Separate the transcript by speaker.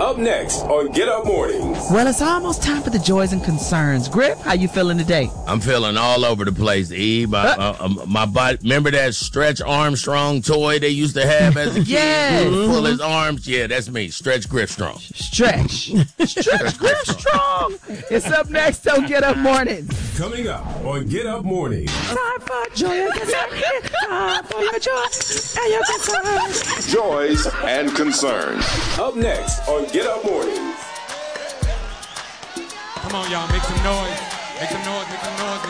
Speaker 1: Up next on Get Up Mornings.
Speaker 2: Well, it's almost time for the joys and concerns. Griff, how you feeling today?
Speaker 3: I'm feeling all over the place, Eve. My body. Remember that Stretch Armstrong toy they used to have as a kid?
Speaker 2: Yes.
Speaker 3: Pull his arms. Yeah, that's me. Stretch Griff Strong.
Speaker 2: Stretch Griff Strong. It's up next on Get Up Mornings.
Speaker 1: Coming up on Get Up Mornings.
Speaker 2: Time for joy and concern. Time for your joy and your concern.
Speaker 1: Joys and concerns. Up next on Get Up Mornings.
Speaker 4: Come on, y'all. Make some noise. Make some noise. Make some noise.